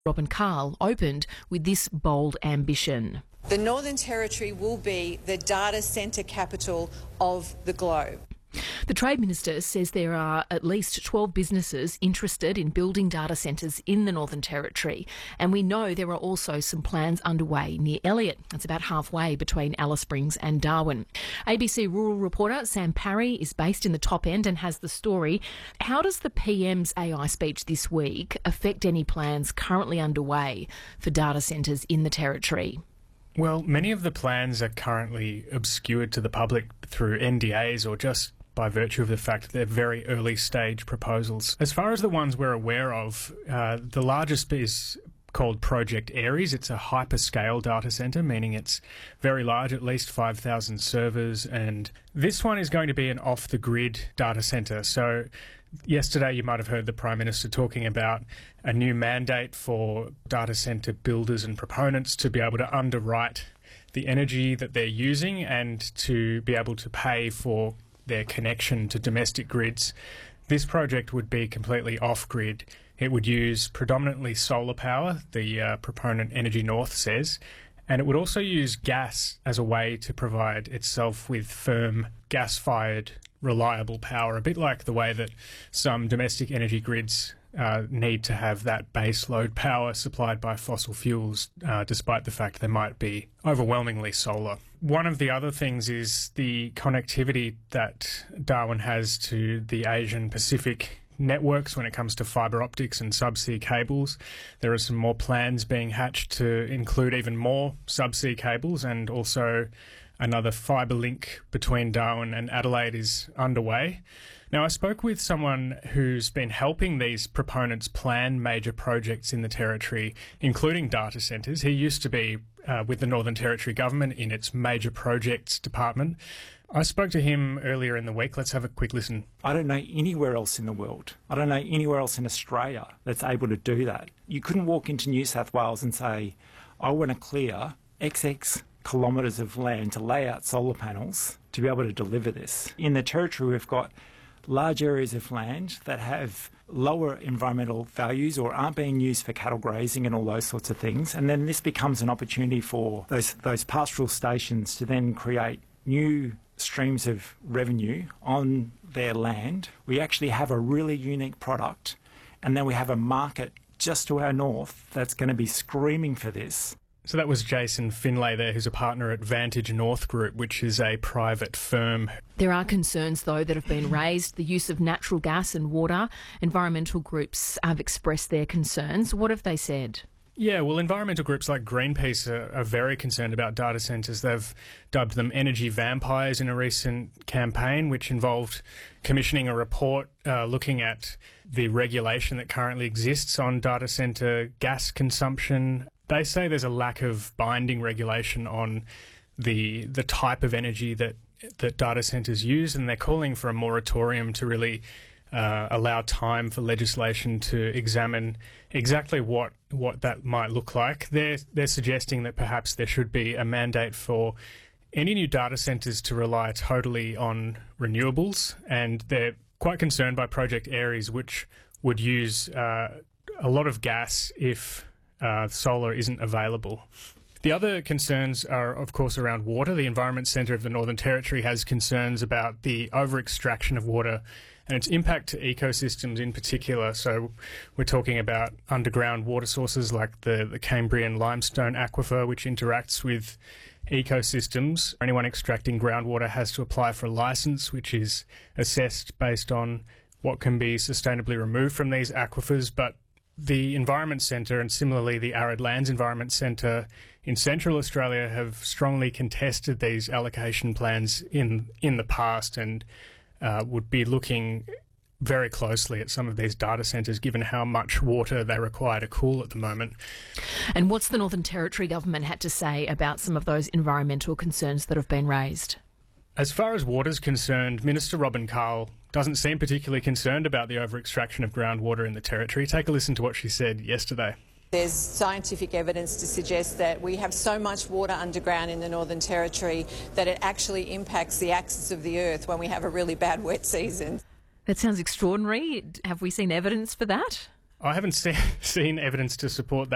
Robin Carl opened with this bold ambition. The Northern Territory will be the data centre capital of the globe. The Trade Minister says there are at least 12 businesses interested in building data centres in the Northern Territory, and we know there are also some plans underway near Elliot. It's about halfway between Alice Springs and Darwin. ABC rural reporter Sam Parry is based in the top end and has the story. How does the PM's AI speech this week affect any plans currently underway for data centres in the Territory? Well, many of the plans are currently obscured to the public through NDAs or just by virtue of the fact that they're very early stage proposals. As far as the ones we're aware of, the largest is called Project Aries. It's a hyperscale data centre, meaning it's very large, at least 5,000 servers. And this one is going to be an off-the-grid data centre. So yesterday you might have heard the Prime Minister talking about a new mandate for data centre builders and proponents to be able to underwrite the energy that they're using and to be able to pay for their connection to domestic grids. This project would be completely off-grid. It would use predominantly solar power, the proponent Energy North says, and it would also use gas as a way to provide itself with firm gas-fired reliable power, a bit like the way that some domestic energy grids need to have that base load power supplied by fossil fuels, despite the fact they might be overwhelmingly solar. One of the other things is the connectivity that Darwin has to the Asian Pacific networks when it comes to fibre optics and subsea cables. There are some more plans being hatched to include even more subsea cables, and also another fibre link between Darwin and Adelaide is underway. Now, I spoke with someone who's been helping these proponents plan major projects in the Territory, including data centres. He used to be with the Northern Territory government in its major projects department. I spoke to him earlier in the week. Let's have a quick listen. I don't know anywhere else in the world. I don't know anywhere else in Australia that's able to do that. You couldn't walk into New South Wales and say, I want to clear XX kilometres of land to lay out solar panels to be able to deliver this. In the Territory, we've got large areas of land that have lower environmental values or aren't being used for cattle grazing and all those sorts of things. And then this becomes an opportunity for those pastoral stations to then create new streams of revenue on their land. We actually have a really unique product, and then we have a market just to our north that's going to be screaming for this. So that was Jason Finlay there, who's a partner at Vantage North Group, which is a private firm. There are concerns, though, that have been raised. The use of natural gas and water. Environmental groups have expressed their concerns. What have they said? Yeah, well, environmental groups like Greenpeace are very concerned about data centres. They've dubbed them energy vampires in a recent campaign, which involved commissioning a report looking at the regulation that currently exists on data centre gas consumption. They say there's a lack of binding regulation on the type of energy that data centres use, and they're calling for a moratorium to really allow time for legislation to examine exactly what that might look like. They're suggesting that perhaps there should be a mandate for any new data centres to rely totally on renewables, and they're quite concerned by Project Aries, which would use a lot of gas if solar isn't available. The other concerns are, of course, around water. The Environment Centre of the Northern Territory has concerns about the over-extraction of water and its impact to ecosystems in particular. So we're talking about underground water sources like the Cambrian limestone aquifer, which interacts with ecosystems. Anyone extracting groundwater has to apply for a licence, which is assessed based on what can be sustainably removed from these aquifers. But the Environment Centre and similarly the Arid Lands Environment Centre in Central Australia have strongly contested these allocation plans in the past, and would be looking very closely at some of these data centres given how much water they require to cool at the moment. And what's the Northern Territory government had to say about some of those environmental concerns that have been raised? As far as water's concerned, Minister Robin Carl doesn't seem particularly concerned about the over-extraction of groundwater in the Territory. Take a listen to what she said yesterday. There's scientific evidence to suggest that we have so much water underground in the Northern Territory that it actually impacts the axis of the Earth when we have a really bad wet season. That sounds extraordinary. Have we seen evidence for that? I haven't seen evidence to support that.